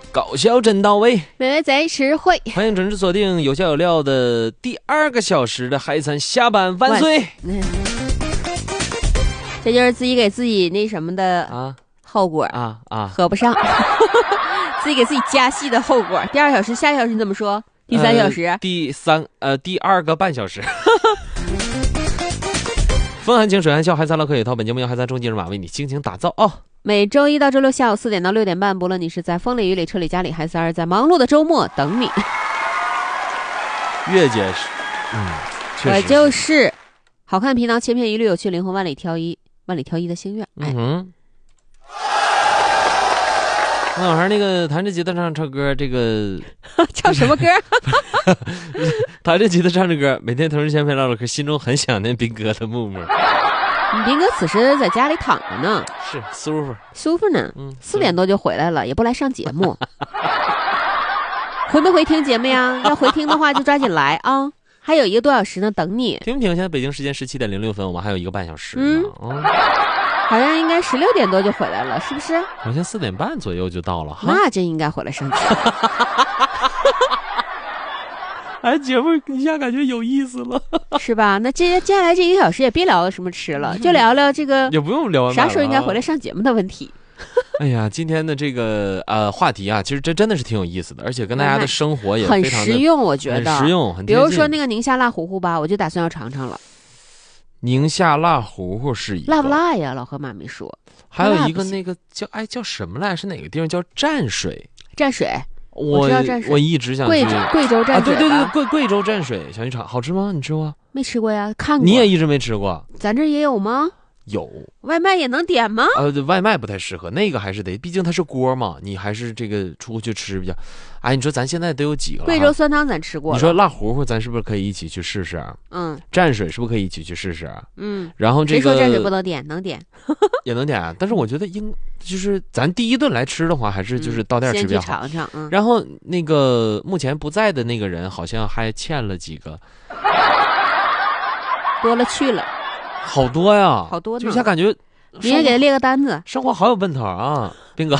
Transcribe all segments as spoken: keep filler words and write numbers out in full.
搞笑真到位， 美味贼实惠。 欢迎准时锁定有笑有料的第二个小时的海餐下班万岁。 嗯，这就是自己给自己那什么的啊后果啊啊！ 合不上，自己给自己加戏的后果。第二小时，下一小时你怎么说？第三小时， 呃、第三呃第二个半小时。风寒情水寒笑，海餐唠嗑也涛。本节目由海餐中今日马为你精心打造哦。 每周一到周六下午四点到六点半，不论你是在风里雨里车里家里，还是在忙碌的周末等你。 月姐是，嗯，确实我就是好看皮囊千篇一律，有趣灵魂万里挑一，万里挑一的心愿。 嗯哼。那晚上那个弹着吉他唱唱歌，这个唱什么歌？ 弹着吉他唱着歌，每天同事相陪唠唠嗑，心中很想念斌哥的木木。 你斌哥此时在家里躺着呢， 是舒服舒服呢。 嗯， 四点多就回来了，也不来上节目。回没回听节目呀？要回听的话就抓紧来啊！还有一个多小时呢，等你。 听不听？现在北京时间十七点零六分，我们还有一个半小时呢。 嗯， 哦、 好像应该十六点多就回来了，是不是？ 好像四点半左右就到了。 那真应该回来上节目。 哎，节目一下感觉有意思了， 是吧？那接接下来这一个小时也别聊什么吃了，就聊聊这个， 也不用聊完啥时候应该回来上节目的问题。 哎呀，今天的这个呃话题啊，其实这真的是挺有意思的，而且跟大家的生活也很非常的实用，我觉得很实用，很比如说那个宁夏辣糊糊吧，我就打算要尝尝了。 宁夏辣糊糊是一个辣不辣呀？老何妈没说。 还有一个那个叫哎叫什么来？是哪个地方叫蘸水？ 蘸水。 我我知道蘸水， 我一直想去贵贵州蘸水、啊、 对对对，贵贵州蘸水，想去尝，好吃吗？你吃过？ 没吃过呀，看过。 你也一直没吃过？ 咱这也有吗？ 有， 外卖也能点吗？ 呃，外卖不太适合，那个还是得，毕竟它是锅嘛，你还是这个出去吃比较。哎，你说咱现在都有几个了？ 贵州酸汤咱吃过了。 你说辣糊糊，咱是不是可以一起去试试啊？ 嗯。 蘸水是不是可以一起去试试啊？ 嗯。 然后这个谁说蘸水不能点？能点。 也能点啊，但是我觉得应就是咱第一顿来吃的话，还是就是到店吃比较好。 嗯、先去尝尝。嗯。 然后那个目前不在的那个人好像还欠了几个， 多了去了。 好多呀， 好多呢。 就一下感觉。 你也给他列个单子， 生活好有奔头啊，斌哥，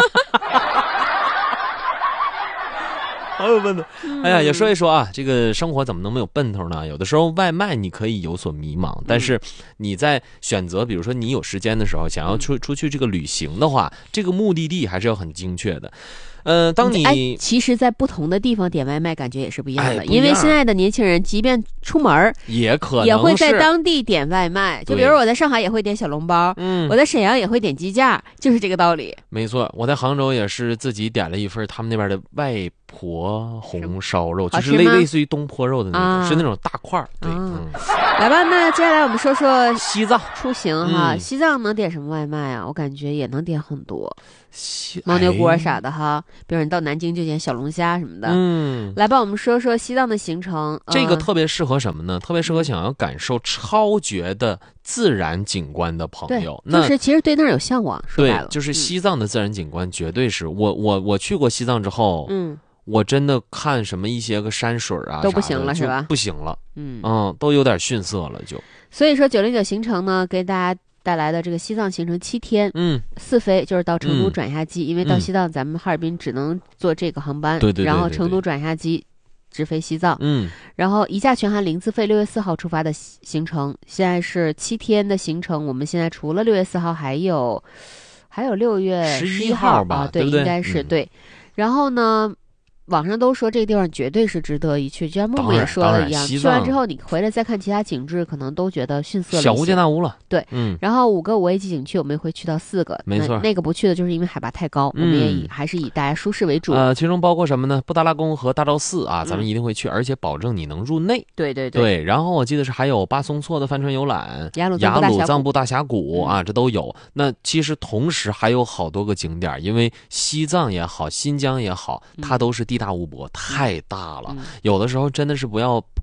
好有奔头。哎呀，也说一说啊，这个生活怎么能没有奔头呢？有的时候外卖你可以有所迷茫，但是你在选择，比如说你有时间的时候，想要出出去这个旅行的话，这个目的地还是要很精确的。呃，当你、 哎、其实，在不同的地方点外卖，感觉也是不一样的。 哎、 因为现在的年轻人，即便出门也可能也会在当地点外卖。就比如我在上海也会点小笼包， 嗯， 我在沈阳也会点鸡架，就是这个道理。 没错，我在杭州也是自己点了一份他们那边的外婆红烧肉，就是类类似于东坡肉的那种，啊、是那种大块儿。对、啊嗯， 来吧，那接下来我们说说西藏出行哈。 嗯、 西藏能点什么外卖啊？我感觉也能点很多。 牦牦牛锅啥的哈，比如你到南京就点小龙虾什么的。 嗯， 来吧，我们说说西藏的行程。 这个特别适合什么呢？呃、特别适合想要感受超绝的自然景观的朋友。 那就是其实对那儿有向往。说白了， 对，就是西藏的自然景观绝对是、嗯、我我我去过西藏之后， 嗯， 我真的看什么一些个山水啊都不行了是吧？ 不行了， 嗯嗯，都有点逊色了就。 所以说九零九行程呢，给大家带来的这个西藏行程七天， 嗯， 四飞就是到成都转下机、 嗯， 因为到西藏咱们哈尔滨只能坐这个航班， 对对对对对， 然后成都转下机直飞西藏， 嗯， 然后一价全含零自费，六月四号出发的行程，现在是七天的行程，我们现在除了六月四号，还有还有六月十一号吧， 啊，对， 对不对？ 应该是、 嗯、 对，然后呢。网上都说这个地方绝对是值得一去，就像木木也说了一样，去完之后你回来再看其他景致，可能都觉得逊色了一些， 小巫见大巫了。 对， 嗯。 然后五个五 A 级景区，我们会去到四个， 没错。 那, 那个不去的就是因为海拔太高， 嗯、 我们也以还是以大家舒适为主。 呃，其中包括什么呢？布达拉宫和大昭寺啊，咱们一定会去，嗯、而且保证你能入内。 对对对。 对，然后我记得是还有巴松措的帆船游览， 雅鲁藏布大峡谷啊，这都有。那其实同时还有好多个景点，因为西藏也好，新疆也好，它都是地大物博，太大了。嗯、有的时候真的是不要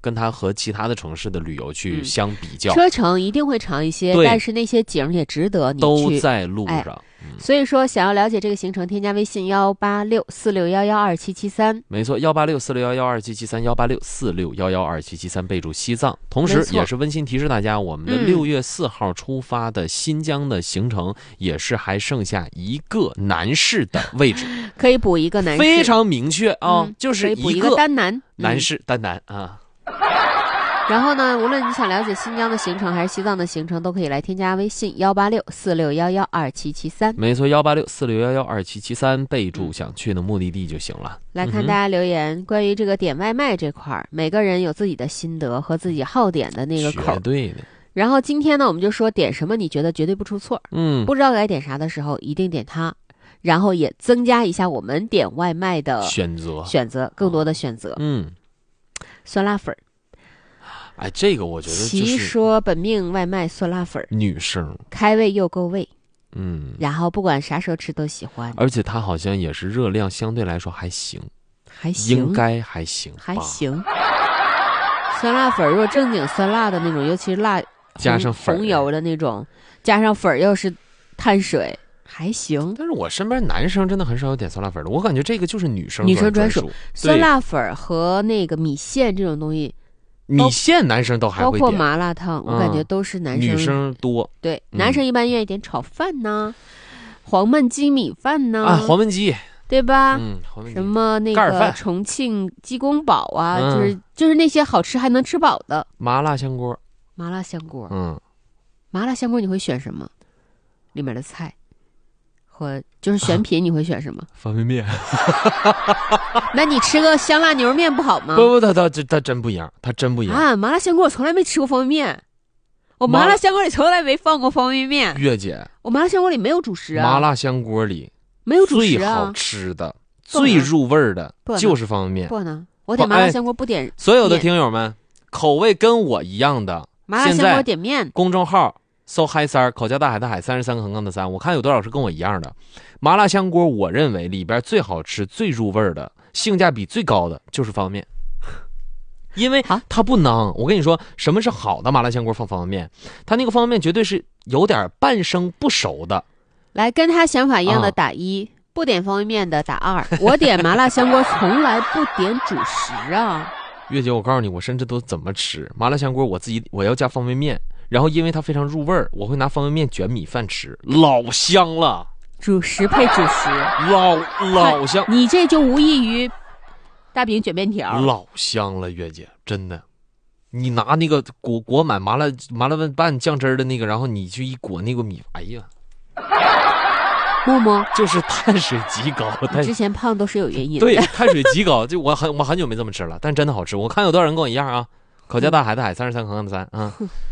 跟它和其他的城市的旅游去相比较， 嗯、车程一定会长一些，但是那些景也值得你去， 都在路上。 哎嗯、所以说，想要了解这个行程，添加微信幺八六四六幺幺二七七三， 没错，幺八六四六幺幺二七七三，幺八六四六幺幺二七七三，备注西藏。同时，也是温馨提示大家，我们的六月四号出发的新疆的行程，也是还剩下一个男士的位置， 可以补一个男士， 非常明确啊、哦嗯，就是一个单男男士、嗯、单男啊。 然后呢，无论你想了解新疆的行程还是西藏的行程，都可以来添加微信幺八六四六幺幺二七七三。 没错，幺八六四六幺幺二七七三，备注想去的目的地就行了。 来看大家留言，嗯、关于这个点外卖这块儿，每个人有自己的心得和自己好点的那个口。 绝对的。 然后今天呢，我们就说点什么你觉得绝对不出错， 嗯， 不知道该点啥的时候，一定点它。然后也增加一下我们点外卖的选择， 选择更多的选择。 嗯， 酸辣粉。 哎，这个我觉得就是其说本命外卖酸辣粉， 女生开胃又够味， 嗯， 然后不管啥时候吃都喜欢， 而且它好像也是热量相对来说还行， 还行， 应该还行， 还行。酸辣粉如果正经酸辣的那种，尤其是辣加上粉红油的那种，加上粉又是碳水，还行。 但是我身边男生真的很少有点酸辣粉的，我感觉这个就是女生女生专属。 酸辣粉和那个米线这种东西。 米线男生都还会点， 包括麻辣烫，我感觉都是男生、 嗯、女生多。 对，男生一般愿意点炒饭呢、嗯、黄焖鸡米饭呢， 啊，黄焖鸡， 对吧？ 嗯，黄焖鸡什么那个重庆鸡公煲啊， 嗯、 就是就是那些好吃还能吃饱的。 麻辣香锅， 麻辣香锅， 嗯， 麻辣香锅你会选什么？里面的菜。或就是选品，你会选什么？ 方便面。 那你吃个香辣牛肉面不好吗？ 不不，它它它真不一样，它真不一样啊！麻辣香锅我从来没吃过方便面，我麻辣香锅里从来没放过方便面。 月姐， 我麻辣香锅里没有主食啊。 麻辣香锅里没有主食啊。 最好吃的、最入味的就是方便面。 不能，我点麻辣香锅不点、哎。 所有的听友们，口味跟我一样的， 麻辣香锅点面。 公众号。搜嗨三儿，口交大海的海，三十三个横杠的三，我看有多少是跟我一样的。麻辣香锅，我认为里边最好吃、最入味的、性价比最高的就是方便面，因为它不囊。我跟你说，什么是好的麻辣香锅放方便面？它那个方便面绝对是有点半生不熟的。 来，跟他想法一样的打一、啊，不点方便面的打二。我点麻辣香锅从来不点主食啊。 月姐，我告诉你，我甚至都怎么吃麻辣香锅，我自己我要加方便面。然后因为它非常入味儿，我会拿方便面卷米饭吃，老香了。 主食配主食， 老老香。 你这就无异于大饼卷面条， 老香了，月姐，真的。你拿那个裹裹满麻辣麻辣拌酱汁的那个，然后你去一裹那个米，哎呀， 默默就是碳水极高。 你之前胖都是有原因的。 对，碳水极高，就我很我很久没这么吃了，但真的好吃。我看有多少人跟我一样啊。口交大海的海，三十三横杠的三啊！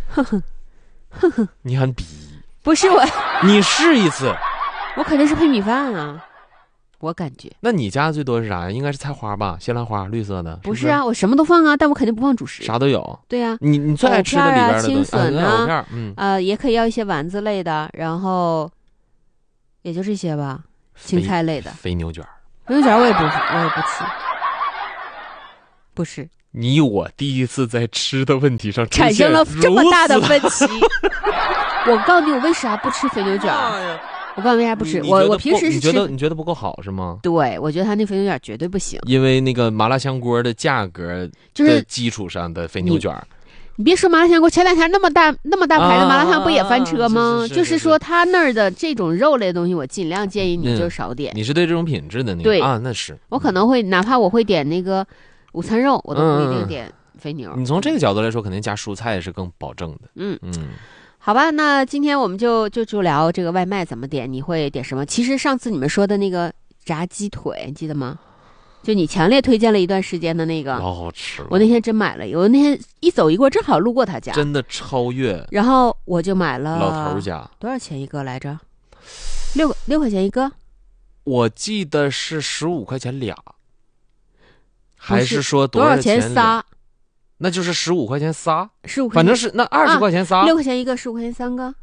你很逼， 不是我， 你试一次， 我肯定是配米饭啊，我感觉。 那你家最多是啥呀？应该是菜花吧，西兰花，绿色的。 不是啊，是是我什么都放啊，但我肯定不放主食。 啥都有。 对呀、啊， 你你最爱吃的里边的青笋啊， 啊嗯， 呃，也可以要一些丸子类的，然后也就这些吧，青菜类的。 肥牛卷， 肥牛卷我也不，我也不吃，不是。 你我第一次在吃的问题上产生了这么大的分歧。我告诉你，我为啥不吃肥牛卷？我告诉你为啥不吃。我我平时是吃。你觉得你觉得不够好是吗？ 对，我觉得他那肥牛卷绝对不行。 因为那个麻辣香锅的价格的基础上的肥牛卷。 就是你别说麻辣香锅，前两天那么大那么大牌的麻辣烫不也翻车吗？ 啊、是是是是就是说他那儿的这种肉类的东西，我尽量建议你就少点。 嗯、你是对这种品质的那个对啊？那是我可能会，哪怕我会点那个午餐肉，我都不一定点肥牛。 嗯、你从这个角度来说，肯定加蔬菜是更保证的。 嗯嗯， 好吧，那今天我们就就就聊这个外卖怎么点，你会点什么？其实上次你们说的那个炸鸡腿，你记得吗？就你强烈推荐了一段时间的那个， 老好吃了。 我那天真买了，我那天一走一过，正好路过他家， 真的超越。 然后我就买了老头家， 多少钱一个来着？六六块钱一个？ 我记得是十五块钱俩，还是说多少钱仨？ 那就是十五块钱仨， 十五， 反正是那二十块钱仨， 六、啊、块钱一个，十五块钱三个。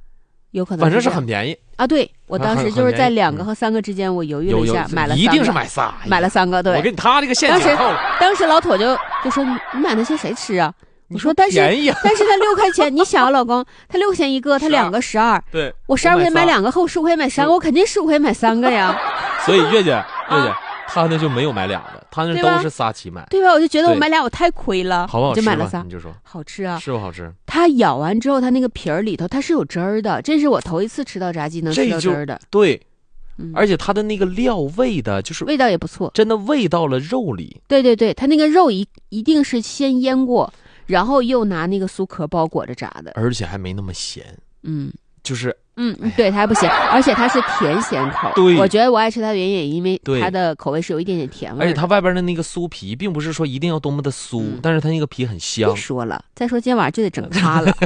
有可能反正是这样是很便宜。 啊。对，我当时就是在两个和三个之间，我犹豫了有有一下，买了一三个， 定是买仨， 买了三个。对， 我给你他这个陷当时阱套了。 当时老妥就就说你你买那些谁吃啊？我说但是便宜啊， 但是他六块钱，你想啊，老公，他六块钱一个，他两个十二， 对， 我十二块钱买个。 两个，和我十五块钱买三个，我肯定十五块钱买三个呀。 所以月姐，月姐，他那就没有买俩的，他那都是仨起买， 对吧？我就觉得我对买俩我太亏了， 好不好吃吧？ 我就买了仨你。就说好吃啊！ 是不好吃？ 它咬完之后，它那个皮儿里头它是有汁儿的，这是我头一次吃到炸鸡能吃这就到汁儿的， 对， 嗯， 而且它的那个料味的，就是味道也不错。 真的味到了肉里。 对对对，它那个肉一一定是先腌过，然后又拿那个酥壳包裹着炸的， 而且还没那么咸， 嗯。 就是嗯，对，它还不咸，而且它是甜咸口。 对我觉得我爱吃它的原因也因为对它的口味是有一点点甜味的。 而且它外边的那个酥皮，并不是说一定要多么的酥， 嗯但是它那个皮很香别。说了，再说今天晚上就得整它了。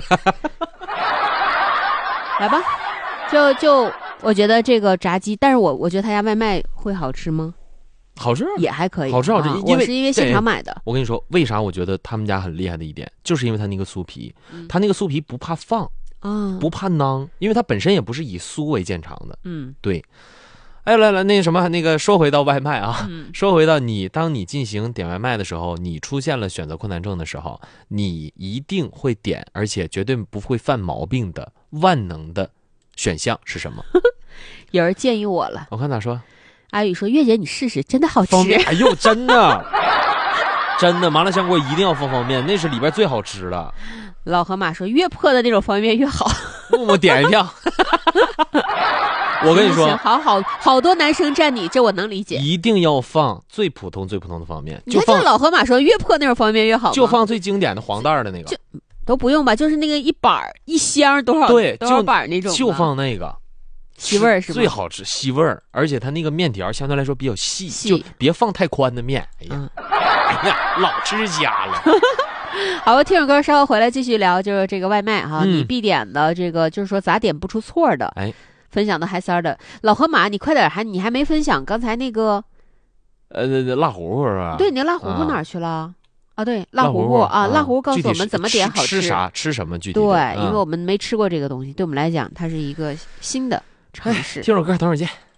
来吧，就就我觉得这个炸鸡，但是我我觉得他家外卖会好吃吗？ 好吃， 也还可以， 好吃好吃啊因为我是因为现场买的。 我跟你说，为啥我觉得他们家很厉害的一点，就是因为它那个酥皮， 嗯它那个酥皮不怕放， 啊， 不怕囊，因为它本身也不是以酥为见长的。 嗯对，哎，来来，那什么，那个说回到外卖啊， 嗯说回到你，当你进行点外卖的时候，你出现了选择困难症的时候，你一定会点，而且绝对不会犯毛病的万能的选项是什么？ 有人建议我了， 我看咋说？ 阿宇说：“月姐，你试试，真的好吃。 方便，哎呦，真的，真的，麻辣香锅一定要放方便面，那是里边最好吃的。” 老河马说：“越破的那种方便面越好。 默默点一票。我跟你说行，好好好多男生站你，这我能理解。 一定要放最普通最普通的方便面，就放你看这个老河马说，越破那种方便面越好吗， 就放最经典的黄袋的那个就，都不用吧，就是那个一板儿一箱多少对， 多少就板儿那种吧， 就放那个。 吸味儿是吗？ 最好吃，吸味儿，而且它那个面条相对来说比较细， 细就别放太宽的面。哎呀， 嗯， 哎呀，老吃家了。 好吧，听首歌，稍后回来继续聊，就是这个外卖哈， 嗯你必点的这个，就是说咋点不出错的。 哎， 分享的嗨三儿的老河马，你快点，还你还没分享刚才那个， 呃，辣糊糊是吧？ 对，你那辣糊糊啊哪儿去了？啊，对，辣辣糊糊啊，辣糊糊告诉我们怎么点好吃啥，吃什么具体的？ 对， 嗯因为我们没吃过这个东西，对我们来讲，它是一个新的尝试。 听首歌，等会儿见。